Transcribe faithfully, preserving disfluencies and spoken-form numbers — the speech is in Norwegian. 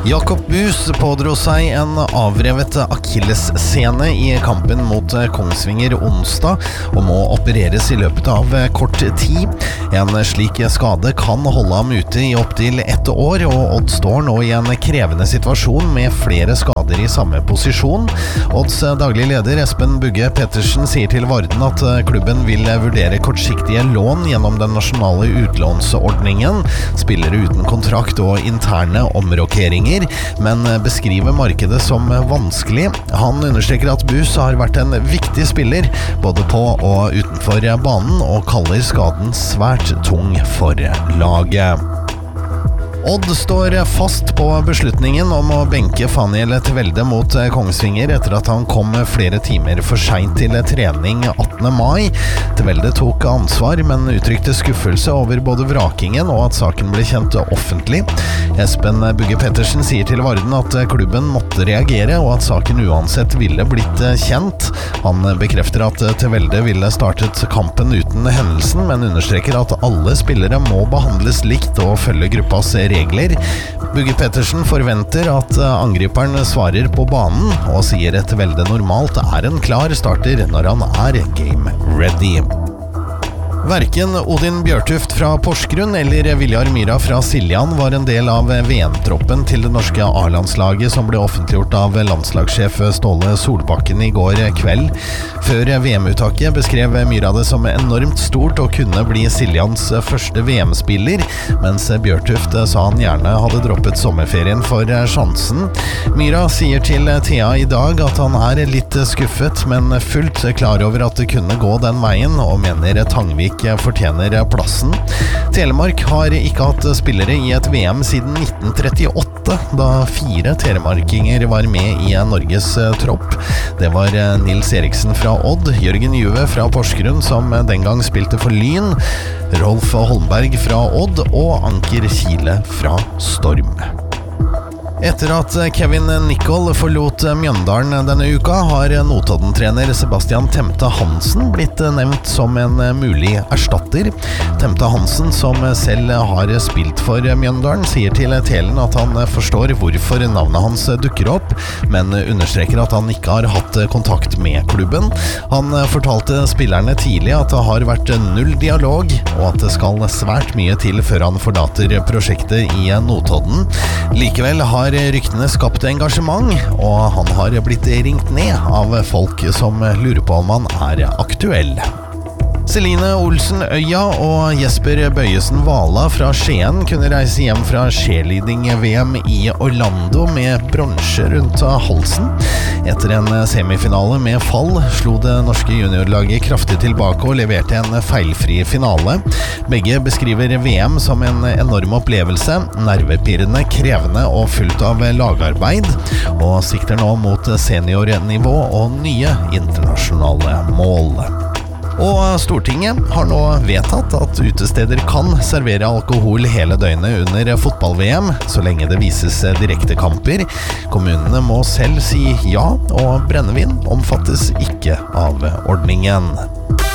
Jakob Buus pådro seg en avrevet akillessene i kampen mot Kongsvinger onsdag og må opereres i løpet av kort tid. En slik skade kan holde ham ute i opptil ett år, og Odd står nå i en krevende situasjon med flere skader i samme posisjon. Odds daglig leder Espen Bugge Pettersen sier til Varden at klubben vil vurdere kortsiktige lån gjennom den nasjonale utlånsordningen, spillere uten kontrakt og interne omrokeringer, men beskriver markedet som vanskelig. Han understreker at Buus har vært en viktig spiller både på og utenfor banen, og kaller skaden svært tung for laget. Odd står fast på beslutningen om å benke Faniel Tvelde mot Kongsvinger etter at han kom flere timer for sent til trening attende mai. Tvelde tok ansvar, men uttrykte skuffelse over både vrakingen og at saken ble kjent offentlig. Espen Bugge Pettersen sier til Varden at klubben måtte reagere, og at saken uansett ville blitt kjent. Han bekrefter at Tvelde ville startet kampen uten hendelsen, men understreker at alle spillere må behandles likt og følge gruppas regler. Bugge Pettersen forventer at angriperen svarer på banen, og sier at Tvelde normalt er en klar starter når han er game ready. Hverken Odin Bjørtuft fra Porsgrunn eller Viljar Myra fra Siljan var en del av V M-troppen til det norske A-landslaget som ble offentliggjort av landslagssjef Ståle Solbakken i går kveld. Før V M-uttaket beskrev Myra det som enormt stort å kunne bli Siljans første V M-spiller, mens Bjørtuft sa han gjerne hadde droppet sommerferien for sjansen. Myra sier til T A i dag at han er litt skuffet, men fullt klar over at det kunne gå den veien, og mener Tangvik fortjener plassen. Telemark har ikke hatt spillere i et V M siden nitten trettiåtte, da fire telemarkinger var med i Norges tropp. Det var Nils Eriksen fra Odd, Jørgen Juve fra Porsgrunn, som den gang spilte for Lyn, Rolf Holmberg fra Odd og Anker Kile fra Storm. Etter at Kevin Nicol forlot Mjøndalen denne uka, har Notodden-trener Sebastian Temte Hansen blitt nevnt som en mulig erstatter. Temte Hansen, som selv har spilt for Mjøndalen, sier til Telen at han forstår hvorfor navnet hans dukker opp, men understreker at han ikke har hatt kontakt med klubben. Han fortalte spillerne tidlig at det har vært null dialog, og at det skal svært mye til før han forlater prosjektet i Notodden. Likevel har ryktene skapt engasjement, og han har blitt ringt ned av folk som lurer på om han er aktuell. Celine Olsen Øya og Jesper Bøyesen Vala fra Skien kunne reise hjem fra cheerleading-V M i Orlando med bronse rundt halsen. Etter en semifinale med fall slo det norske juniorlaget kraftig tilbake og leverte en feilfri finale. Begge beskriver V M som en enorm opplevelse, nervepirrende, krevende og fullt av lagarbeid, og sikter nå mot seniornivå og nye internasjonale mål. Og Stortinget har nå vedtatt at utesteder kan servere alkohol hele døgnet under fotball-V M, så lenge det vises direkte kamper. Kommunene må selv si ja, og brennevin omfattes ikke av ordningen.